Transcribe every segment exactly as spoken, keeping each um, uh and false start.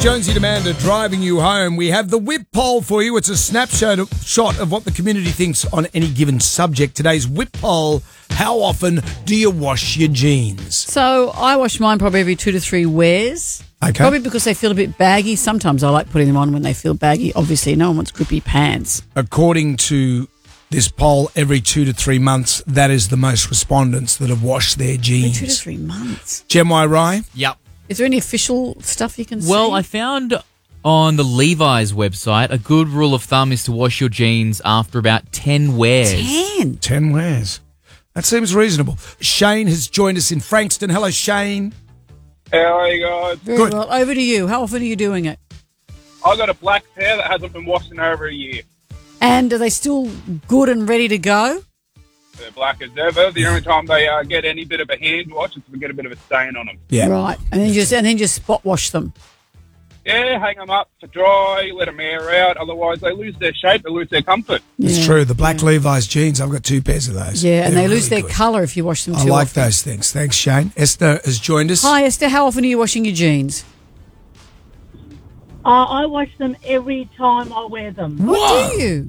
Jonesy and Amanda driving you home. We have the Whip poll for you. It's a snapshot of, shot of what the community thinks on any given subject. Today's Whip poll: how often do you wash your jeans? So I wash mine probably every two to three wears. Okay. Probably because they feel a bit baggy. Sometimes I like putting them on when they feel baggy. Obviously, no one wants grippy pants. According to this poll, every two to three months, that is the most respondents that have washed their Every jeans. two to three months. Jem Y. Rye? Yep. Is there any official stuff you can see? Well, I found on the Levi's website a good rule of thumb is to wash your jeans after about ten wears. Ten. Ten wears. That seems reasonable. Shane has joined us in Frankston. Hello, Shane. How are you guys? Very Good. well. Over to you. How often are you doing it? I got a black pair that hasn't been washed in over a year. And are they still good and ready to go? They're black as ever. The only time they uh, get any bit of a hand wash is if we get a bit of a stain on them. Yeah. Right. And then you just and then just spot wash them. Yeah, hang them up to dry, let them air out. Otherwise, they lose their shape, they lose their comfort. It's Yeah. true. The black Levi's jeans, I've got two pairs of those. Yeah, and They're they lose really their good. colour if you wash them too I like often. those things. Thanks, Shane. Esther has joined us. Hi, Esther. How often are you washing your jeans? Uh, I wash them every time I wear them. What do you?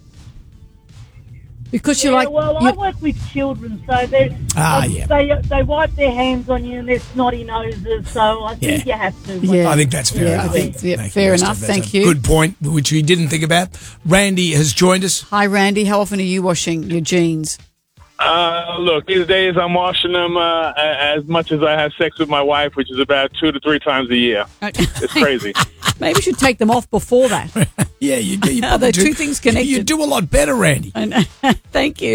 Because you Yeah, like. well, you- I work with children, so they Ah, uh, yeah. they they wipe their hands on you and their snotty noses. So I think Yeah. you have to. Yeah. I think that's fair Yeah, enough. I think- yeah, Thank fair you, Esther. enough. That's Thank a you. Good point, which we didn't think about. Randy has joined us. Hi, Randy. How often are you washing your jeans? Uh, look, these days I'm washing them uh, a- as much as I have sex with my wife, which is about two to three times a year. It's crazy. Maybe you should take them off before that. Yeah, you, you Are probably the do. two things connected? You do a lot better, Randy. And thank you.